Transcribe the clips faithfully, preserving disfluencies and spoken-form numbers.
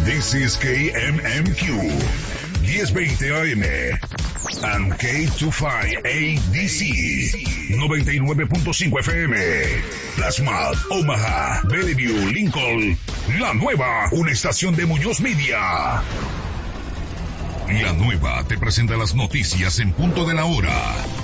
This is K M M Q, diez veinte A M, and K veinticinco A D C, noventa y nueve punto cinco F M, Plasma, Omaha, Bellevue, Lincoln, La Nueva, una estación de Muñoz Media. La Nueva te presenta las noticias en punto de la hora,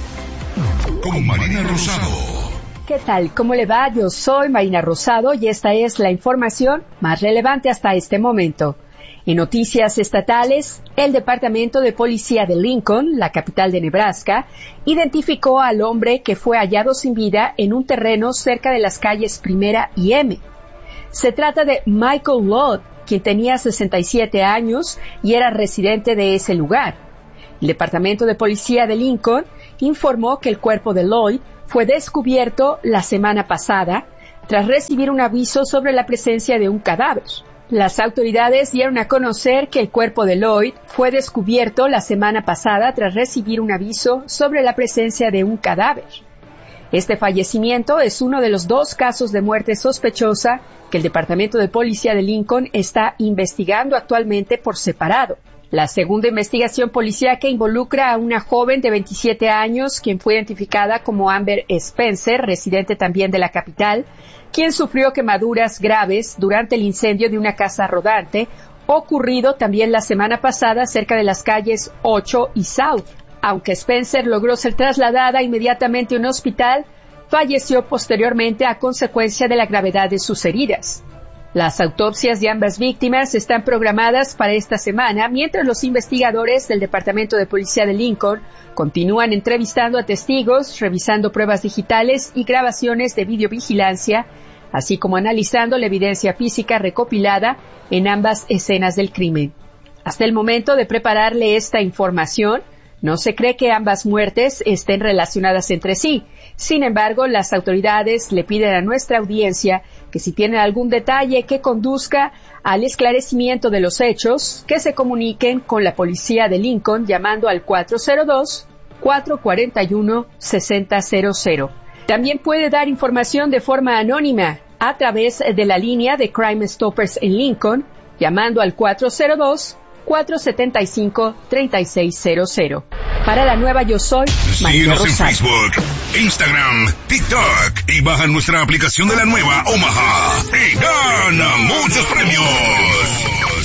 con Marina Rosado. ¿Qué tal? ¿Cómo le va? Yo soy Marina Rosado y esta es la información más relevante hasta este momento. En noticias estatales, el Departamento de Policía de Lincoln, la capital de Nebraska, identificó al hombre que fue hallado sin vida en un terreno cerca de las calles Primera y M. Se trata de Michael Lott, quien tenía sesenta y siete años y era residente de ese lugar. El Departamento de Policía de Lincoln informó que el cuerpo de Lloyd fue descubierto la semana pasada tras recibir un aviso sobre la presencia de un cadáver. Las autoridades dieron a conocer que el cuerpo de Lloyd fue descubierto la semana pasada tras recibir un aviso sobre la presencia de un cadáver. Este fallecimiento es uno de los dos casos de muerte sospechosa que el Departamento de Policía de Lincoln está investigando actualmente por separado. La segunda investigación policíaca involucra a una joven de veintisiete años, quien fue identificada como Amber Spencer, residente también de la capital, quien sufrió quemaduras graves durante el incendio de una casa rodante, ocurrido también la semana pasada cerca de las calles ocho y South. Aunque Spencer logró ser trasladada inmediatamente a un hospital, falleció posteriormente a consecuencia de la gravedad de sus heridas. Las autopsias de ambas víctimas están programadas para esta semana, mientras los investigadores del Departamento de Policía de Lincoln continúan entrevistando a testigos, revisando pruebas digitales y grabaciones de videovigilancia, así como analizando la evidencia física recopilada en ambas escenas del crimen. Hasta el momento de prepararle esta información, no se cree que ambas muertes estén relacionadas entre sí. Sin embargo, las autoridades le piden a nuestra audiencia que si tienen algún detalle que conduzca al esclarecimiento de los hechos, que se comuniquen con la policía de Lincoln llamando al cuatro cero dos, cuatro cuatro uno, seis cero cero cero. También puede dar información de forma anónima a través de la línea de Crime Stoppers en Lincoln llamando al cuatro cero dos, cuatro siete cinco, tres seis cero cero. Para La Nueva, yo soy Marina Rosado. Síguenos en Facebook, Instagram, TikTok y baja nuestra aplicación de La Nueva Omaha y gana muchos premios.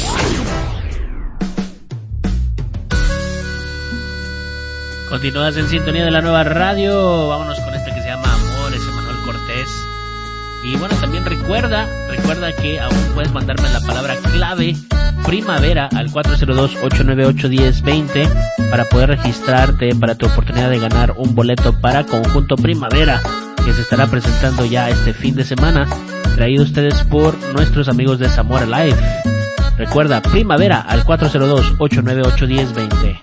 Continúas en sintonía de La Nueva Radio. Vámonos con este que se llama Amores, Emanuel Cortés. Y bueno, también recuerda, recuerda que aún puedes mandarme la palabra clave primavera al cuatro cero dos, ocho nueve ocho, uno cero dos cero para poder registrarte para tu oportunidad de ganar un boleto para Conjunto Primavera, que se estará presentando ya este fin de semana, traído a ustedes por nuestros amigos de Zamora Live. Recuerda, primavera al cuatro cero dos, ocho nueve ocho, uno cero dos cero.